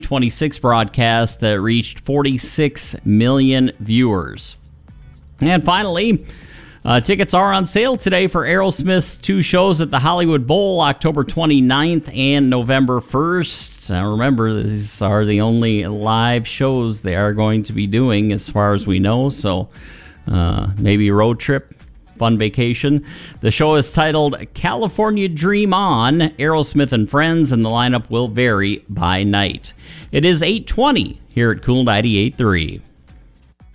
26 broadcast that reached 46 million viewers. And finally, tickets are on sale today for Aerosmith's two shows at the Hollywood Bowl, October 29th and November 1st. Now remember, these are the only live shows they are going to be doing as far as we know, so maybe a road trip, fun vacation. The show is titled California Dream On, Aerosmith and Friends, and the lineup will vary by night. It is 8:20 here at Cool 98.3.